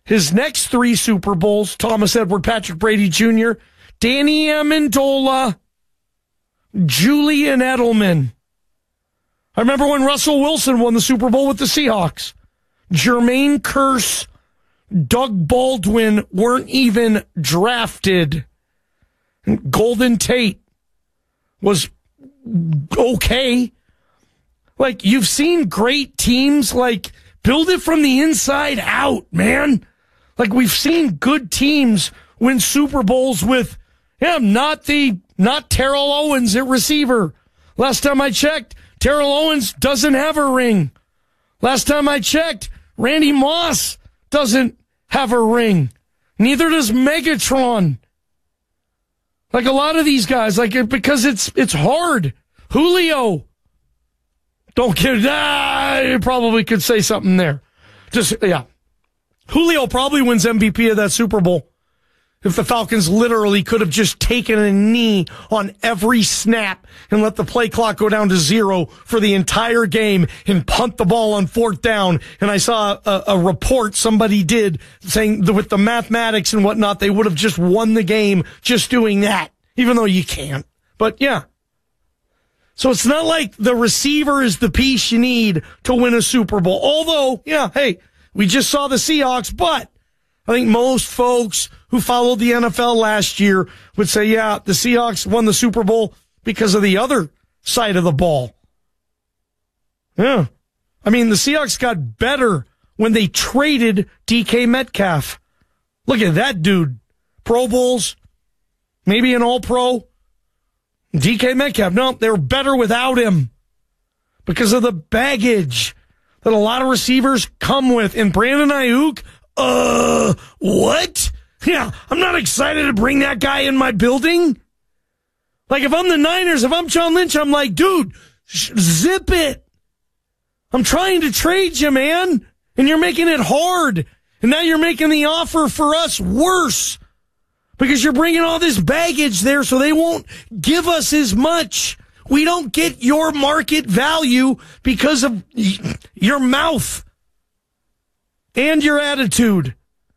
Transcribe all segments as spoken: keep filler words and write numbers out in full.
his next three Super Bowls, Thomas Edward Patrick Brady Junior, Danny Amendola, Julian Edelman. I remember when Russell Wilson won the Super Bowl with the Seahawks. Jermaine Kearse, Doug Baldwin weren't even drafted. Golden Tate was okay. Like, you've seen great teams, like, build it from the inside out, man. Like, we've seen good teams win Super Bowls with, yeah, not the, not Terrell Owens at receiver. Last time I checked, Terrell Owens doesn't have a ring. Last time I checked, Randy Moss doesn't have a ring. Neither does Megatron. Like, a lot of these guys, like, because it's it's hard. Julio. Don't get, ah, you probably could say something there. Just, yeah. Julio probably wins M V P of that Super Bowl if the Falcons literally could have just taken a knee on every snap and let the play clock go down to zero for the entire game and punt the ball on fourth down. And I saw a, a report somebody did saying that with the mathematics and whatnot, they would have just won the game just doing that, even though you can't. But yeah. So it's not like the receiver is the piece you need to win a Super Bowl. Although, yeah, hey, we just saw the Seahawks, but I think most folks who followed the N F L last year would say, yeah, the Seahawks won the Super Bowl because of the other side of the ball. Yeah. I mean, the Seahawks got better when they traded D K Metcalf. Look at that dude. Pro Bowls, maybe an All-Pro. D K Metcalf, no, they were better without him because of the baggage that a lot of receivers come with. And Brandon Ayuk, uh, what? Yeah, I'm not excited to bring that guy in my building. Like, if I'm the Niners, if I'm John Lynch, I'm like, dude, sh- zip it. I'm trying to trade you, man. And you're making it hard. And now you're making the offer for us worse because you're bringing all this baggage there so they won't give us as much. We don't get your market value because of y- your mouth and your attitude.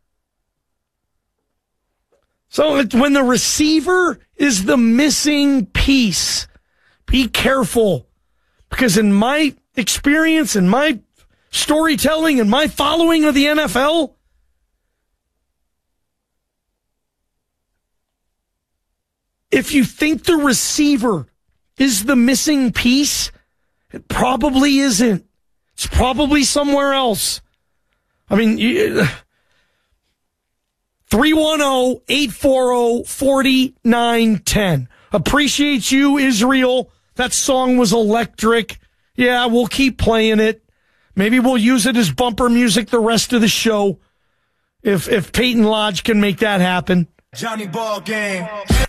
So it, when the receiver is the missing piece, be careful. Because in my experience, in my storytelling, and my following of the N F L, if you think the receiver is the missing piece, it probably isn't. It's probably somewhere else. I mean, you, three one zero, eight four zero, four nine one zero. Appreciate you, Israel. That song was electric. Yeah, we'll keep playing it. Maybe we'll use it as bumper music the rest of the show if if Peyton Lodge can make that happen. Johnny Ball Game.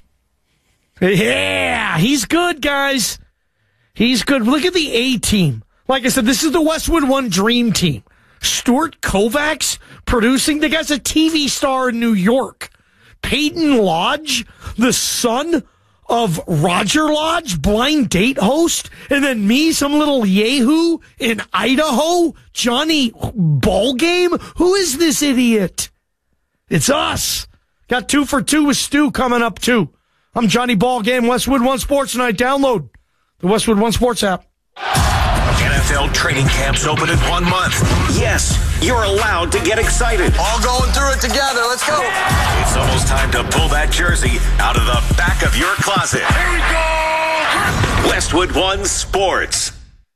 Yeah, he's good, guys. He's good. Look at the A-team. Like I said, this is the Westwood One Dream Team. Stuart Kovacs producing. The guy's a T V star in New York. Peyton Lodge, the son of Roger Lodge, blind date host. And then me, some little yahoo in Idaho, Johnny Ballgame. Who is this idiot? It's us. Got two for two with Stu coming up, too. I'm Johnny Ballgame, Westwood One Sports Tonight. Download the Westwood One Sports app. N F L training camps open in one month. Yes, you're allowed to get excited. All going through it together. Let's go. It's almost time to pull that jersey out of the back of your closet. Here we go. Westwood One Sports.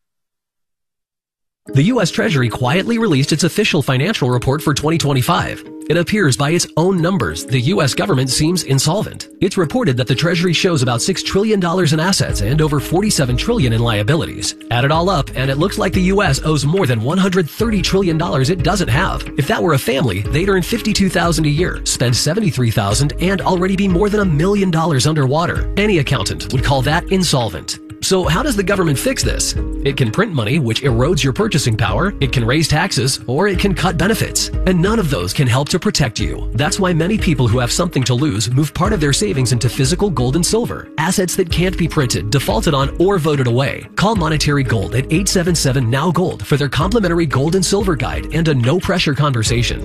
The U S Treasury quietly released its official financial report for twenty twenty-five. It appears by its own numbers, the U S government seems insolvent. It's reported that the Treasury shows about six trillion dollars in assets and over forty-seven trillion dollars in liabilities. Add it all up, and it looks like the U S owes more than one hundred thirty trillion dollars it doesn't have. If that were a family, they'd earn fifty-two thousand dollars a year, spend seventy-three thousand dollars, and already be more than a million dollars underwater. Any accountant would call that insolvent. So how does the government fix this? It can print money, which erodes your purchasing power, it can raise taxes, or it can cut benefits. And none of those can help to protect you. That's why many people who have something to lose move part of their savings into physical gold and silver, assets that can't be printed, defaulted on, or voted away. Call Monetary Gold at eight seven seven, N O W, GOLD for their complimentary gold and silver guide and a no-pressure conversation.